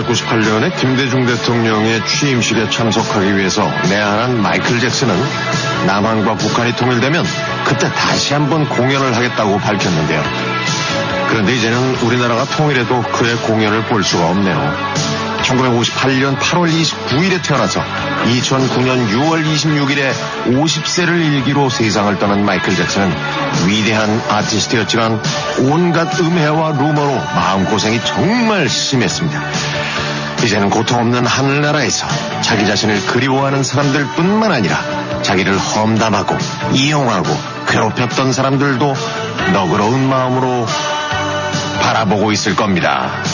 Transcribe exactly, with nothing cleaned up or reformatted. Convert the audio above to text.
천구백구십팔 년에 김대중 대통령의 취임식에 참석하기 위해서 내한한 마이클 잭슨은 남한과 북한이 통일되면 그때 다시 한번 공연을 하겠다고 밝혔는데요. 그런데 이제는 우리나라가 통일해도 그의 공연을 볼 수가 없네요. 천구백오십팔 년 팔월 이십구일에 태어나서 이천구 년 유월 이십육일에 오십 세를 일기로 세상을 떠난 마이클 잭슨은 위대한 아티스트였지만 온갖 음해와 루머로 마음고생이 정말 심했습니다. 이제는 고통 없는 하늘나라에서 자기 자신을 그리워하는 사람들 뿐만 아니라 자기를 험담하고 이용하고 괴롭혔던 사람들도 너그러운 마음으로 바라보고 있을 겁니다.